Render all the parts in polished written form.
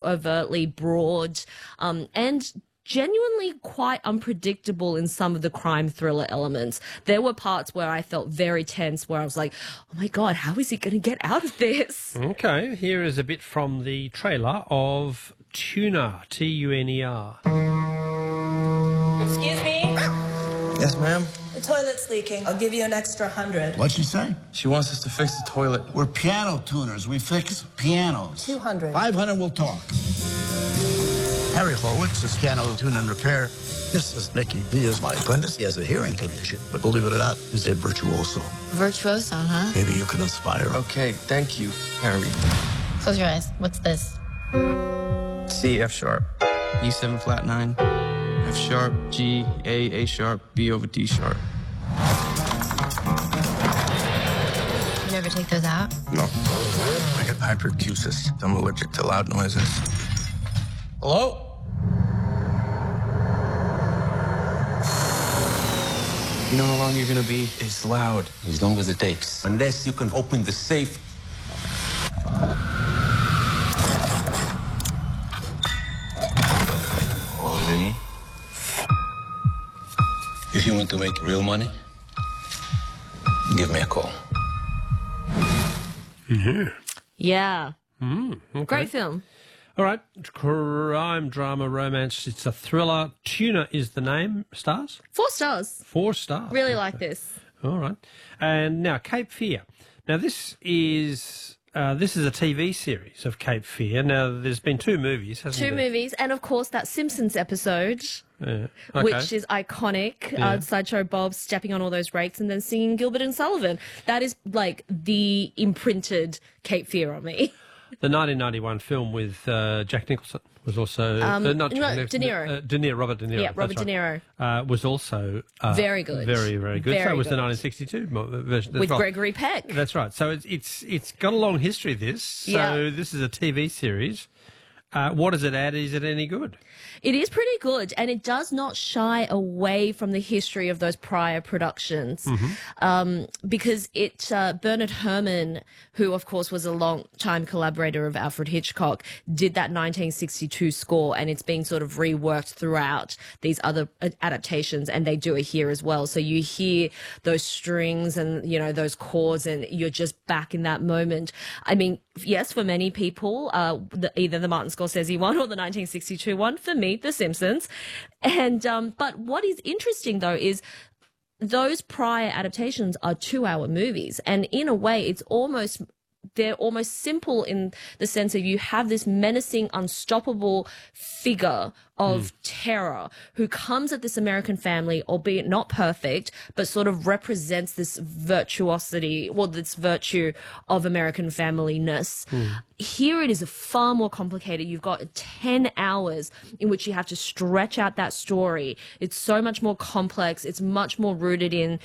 overtly broad, and genuinely quite unpredictable in some of the crime thriller elements. There were parts where I felt very tense, where I was like, oh my God, how is he going to get out of this? Okay, here is a bit from the trailer of Tuner, Tuner. Excuse me? Yes, ma'am? The toilet's leaking. I'll give you an extra 100. What'd she say? She wants us to fix the toilet. We're piano tuners. We fix pianos. 200. 500 will talk. Harry Horwitz is piano tune and repair. This is Nicky. He is my apprentice. He has a hearing condition, but believe it or not, he's a virtuoso. Virtuoso, huh? Maybe you can inspire him. Okay, thank you, Harry. Close your eyes. What's this? C, F sharp. E7 flat 9. F sharp, G, A sharp, B over D sharp. You never take those out? No. I get hyperacusis. I'm allergic to loud noises. Hello? You know how long you're gonna be? It's loud. As long as it takes. Unless you can open the safe. Ready? If you want to make real money, give me a call. Yeah. Okay. Great film. All right, crime, drama, romance. It's a thriller. Tuner is the name. Stars? 4 stars. 4 stars. Really like this. All right. And now Cape Fear. Now this is a TV series of Cape Fear. Now there's been 2 movies, hasn't there? 2 movies, and of course that Simpsons episode, Yeah. Okay. which is iconic. Yeah. Sideshow Bob stepping on all those rakes and then singing Gilbert and Sullivan. That is like the imprinted Cape Fear on me. The 1991 film with Jack Nicholson was also not Jack Nicholson, De Niro. Robert De Niro. Yeah, Robert that's De right. Niro. Was also Very good. very, very good. Very so it was good. the 1962 version as With well. Gregory Peck. That's right. So it's got a long history. This. So Yeah. this is a TV series. What does it add? Is it any good? It is pretty good, and it does not shy away from the history of those prior productions, because Bernard Herrmann, who of course was a long-time collaborator of Alfred Hitchcock, did that 1962 score, and it's been sort of reworked throughout these other adaptations, and they do it here as well. So you hear those strings and, you know, those chords, and you're just back in that moment. I mean, yes, for many people, either the Martin Scorsese one or the 1962 one. For me, The Simpsons. And but what is interesting though is those prior adaptations are 2-hour movies, and in a way, they're almost simple in the sense of you have this menacing, unstoppable figure of terror who comes at this American family, albeit not perfect, but sort of represents this virtuosity, well, this virtue of American family-ness. Here it is far more complicated. You've got 10 hours in which you have to stretch out that story. It's so much more complex. It's much more rooted in,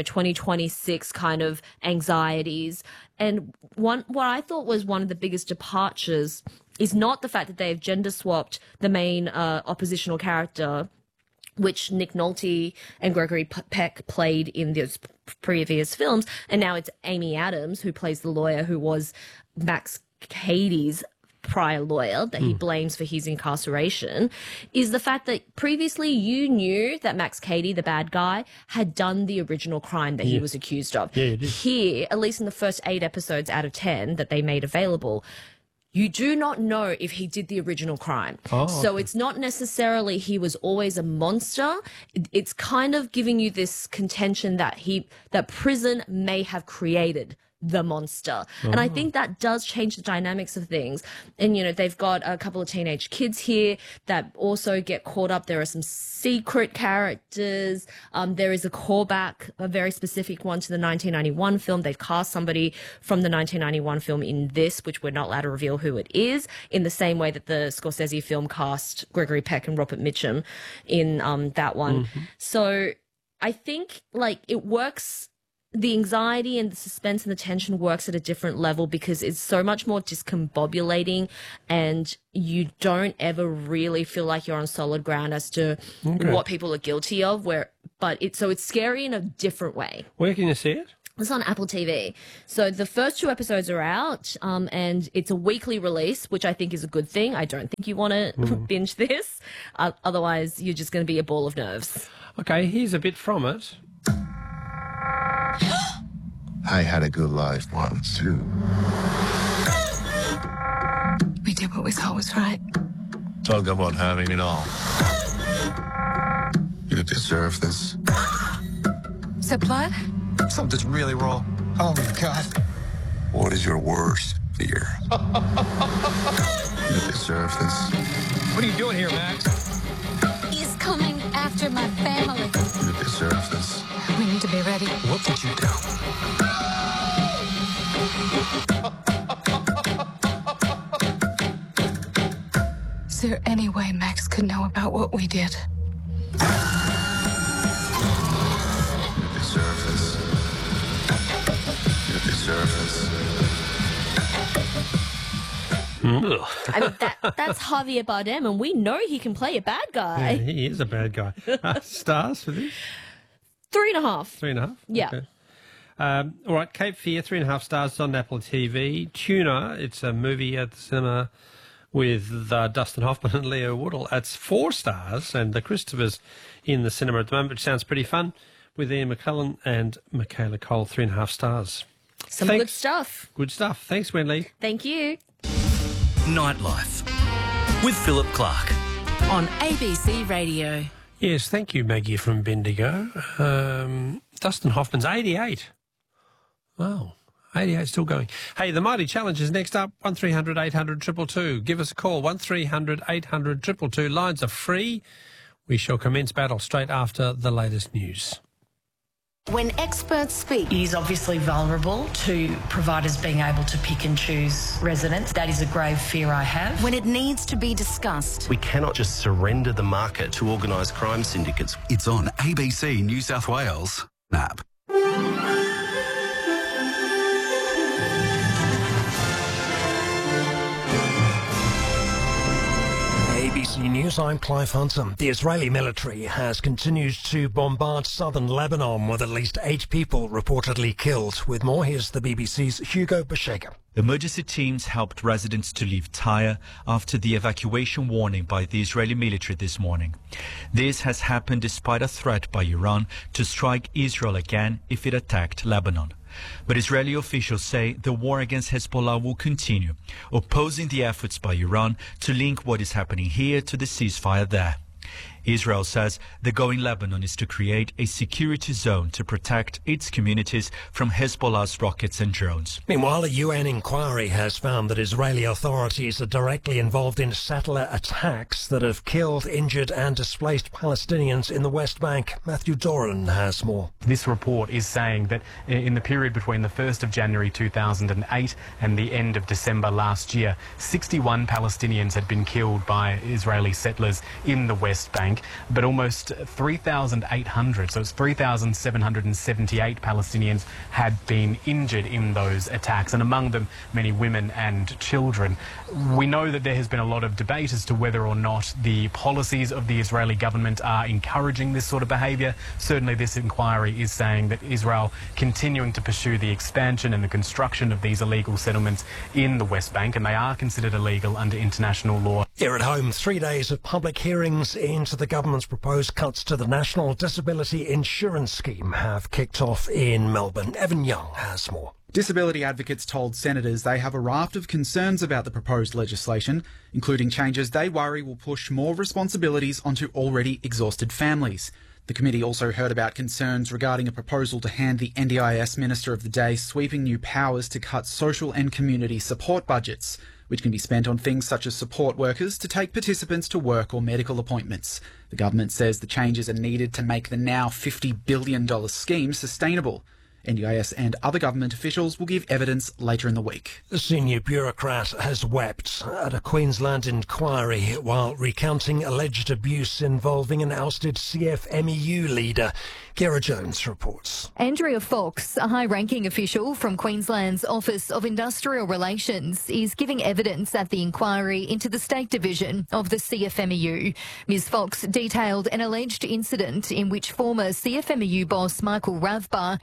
2026 kind of anxieties. And what I thought was one of the biggest departures is not the fact that they've gender swapped the main oppositional character, which Nick Nolte and Gregory Peck played in those previous films, and now it's Amy Adams who plays the lawyer who was Max Cady's prior lawyer that he blames for his incarceration, is the fact that previously you knew that Max Cady, the bad guy, had done the original crime that he was accused of. Yeah, you did. Here, at least in the first 8 episodes out of 10 that they made available, you do not know if he did the original crime. So it's not necessarily he was always a monster. It's kind of giving you this contention that that prison may have created the monster. And I think that does change the dynamics of things. And, they've got a couple of teenage kids here that also get caught up. There are some secret characters. There is a callback, a very specific one to the 1991 film. They've cast somebody from the 1991 film in this, which we're not allowed to reveal who it is, in the same way that the Scorsese film cast Gregory Peck and Robert Mitchum in that one. So I think, it works. The anxiety and the suspense and the tension works at a different level because it's so much more discombobulating, and you don't ever really feel like you're on solid ground as to what people are guilty of. So it's scary in a different way. Where can you see it? It's on Apple TV. So the first 2 episodes are out, and it's a weekly release, which I think is a good thing. I don't think you want to binge this. Otherwise, you're just going to be a ball of nerves. Okay, here's a bit from it. I had a good life once, too. We did what we thought was right. Talk about having it all. You deserve this. So what? Something's really wrong. Oh, my God. What is your worst fear? You deserve this. What are you doing here, Max? He's coming after my family. You deserve this. We need to be ready. What did you do? Is there any way Max could know about what we did? You deserve this. You deserve this. I mean, that's Javier Bardem, and we know he can play a bad guy. Yeah, he is a bad guy. Stars for this? 3.5. 3.5? Yeah. Okay. All right, Cape Fear, 3.5 stars on Apple TV. Tuna, it's a movie at the cinema with Dustin Hoffman and Leo Woodall. That's 4 stars, and the Christopher's in the cinema at the moment, which sounds pretty fun, with Ian McKellen and Michaela Cole, 3.5 stars. Some good stuff. Good stuff. Thanks, Wendy. Thank you. Nightlife with Philip Clark on ABC Radio. Yes, thank you, Maggie from Bendigo. Dustin Hoffman's 88. Wow, 88 still going. Hey, the Mighty Challenge is next up. 1300 800 222. Give us a call. 1300 800 222. Lines are free. We shall commence battle straight after the latest news. When experts speak, it is obviously vulnerable to providers being able to pick and choose residents. That is a grave fear I have. when it needs to be discussed. We cannot just surrender the market to organised crime syndicates. It's on ABC New South Wales app. ABC News, I'm Clive Hunter. The Israeli military has continued to bombard southern Lebanon with at least 8 people reportedly killed. With more, here's the BBC's Hugo Bashega. Emergency teams helped residents to leave Tyre after the evacuation warning by the Israeli military this morning. This has happened despite a threat by Iran to strike Israel again if it attacked Lebanon. But Israeli officials say the war against Hezbollah will continue, opposing the efforts by Iran to link what is happening here to the ceasefire there. Israel says the goal in Lebanon is to create a security zone to protect its communities from Hezbollah's rockets and drones. Meanwhile, a UN inquiry has found that Israeli authorities are directly involved in settler attacks that have killed, injured and displaced Palestinians in the West Bank. Matthew Doran has more. This report is saying that in the period between the 1st of January 2008 and the end of December last year, 61 Palestinians had been killed by Israeli settlers in the West Bank, but almost 3,800, so it's 3,778 Palestinians had been injured in those attacks, and among them many women and children. We know that there has been a lot of debate as to whether or not the policies of the Israeli government are encouraging this sort of behaviour. Certainly this inquiry is saying that Israel continuing to pursue the expansion and the construction of these illegal settlements in the West Bank, and they are considered illegal under international law. Here at home, 3 days of public hearings into the government's proposed cuts to the National Disability Insurance Scheme have kicked off in Melbourne. Evan Young has more. Disability advocates told senators they have a raft of concerns about the proposed legislation, including changes they worry will push more responsibilities onto already exhausted families. The committee also heard about concerns regarding a proposal to hand the NDIS Minister of the Day sweeping new powers to cut social and community support budgets, which can be spent on things such as support workers to take participants to work or medical appointments. The government says the changes are needed to make the now $50 billion scheme sustainable. NDIS and other government officials will give evidence later in the week. The senior bureaucrat has wept at a Queensland inquiry while recounting alleged abuse involving an ousted CFMEU leader. Kira Jones reports. Andrea Fox, a high-ranking official from Queensland's Office of Industrial Relations, is giving evidence at the inquiry into the state division of the CFMEU. Ms Fox detailed an alleged incident in which former CFMEU boss Michael Ravbar berated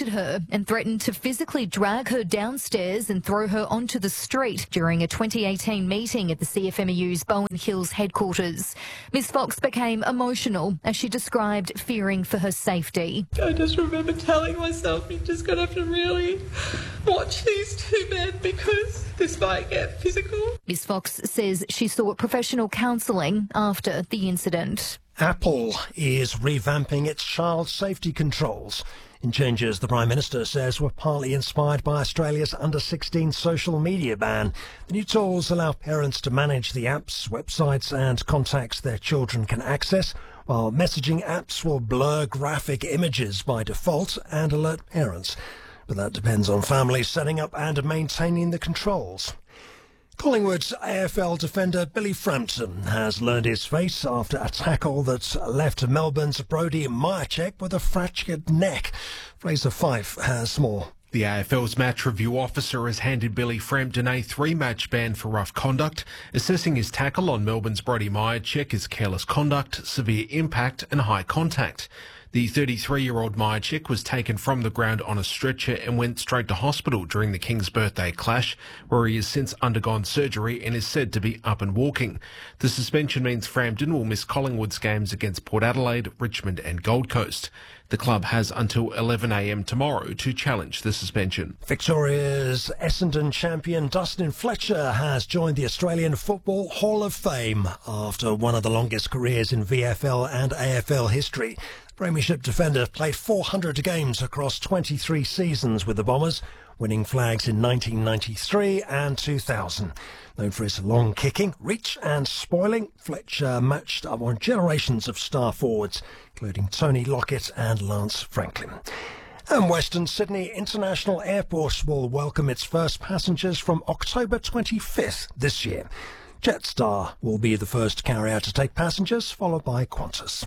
assaulted her and threatened to physically drag her downstairs and throw her onto the street during a 2018 meeting at the CFMEU's Bowen Hills headquarters. Ms Fox became emotional as she described fearing for her safety. I just remember telling myself, you're just going to have to really watch these two men because this might get physical. Ms Fox says she sought professional counselling after the incident. Apple is revamping its child safety controls in changes the Prime Minister says were partly inspired by Australia's under-16 social media ban. The new tools allow parents to manage the apps, websites and contacts their children can access, while messaging apps will blur graphic images by default and alert parents. But that depends on families setting up and maintaining the controls. Collingwood's AFL defender Billy Frampton has learned his face after a tackle that left Melbourne's Brodie Myercheck with a fractured neck. Fraser Fife has more. The AFL's match review officer has handed Billy Frampton a 3-match ban for rough conduct, assessing his tackle on Melbourne's Brodie Myercheck as careless conduct, severe impact and high contact. The 33-year-old Myercheck was taken from the ground on a stretcher and went straight to hospital during the King's birthday clash, where he has since undergone surgery and is said to be up and walking. The suspension means Frampton will miss Collingwood's games against Port Adelaide, Richmond and Gold Coast. The club has until 11 a.m. tomorrow to challenge the suspension. Victoria's Essendon champion Dustin Fletcher has joined the Australian Football Hall of Fame after one of the longest careers in VFL and AFL history. Premiership defender played 400 games across 23 seasons with the Bombers, winning flags in 1993 and 2000. Known for his long kicking, reach and spoiling, Fletcher matched up on generations of star forwards, including Tony Lockett and Lance Franklin. And Western Sydney International Airport will welcome its first passengers from October 25th this year. Jetstar will be the first carrier to take passengers, followed by Qantas.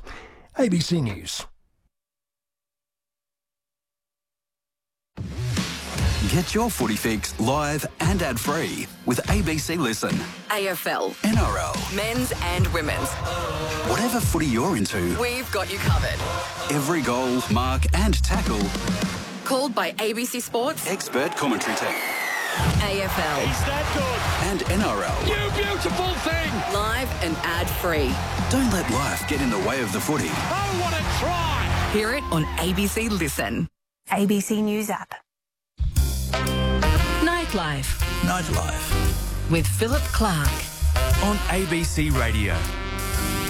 ABC News. Get your footy fix live and ad-free with ABC Listen. AFL, NRL, men's and women's. Whatever footy you're into, we've got you covered. Every goal, mark and tackle. Called by ABC Sports expert commentary team. AFL. He's that good. And NRL. You beautiful thing. Live and ad-free. Don't let life get in the way of the footy. Oh, what a try! Hear it on ABC Listen. ABC News app. Nightlife with Philip Clark on ABC Radio.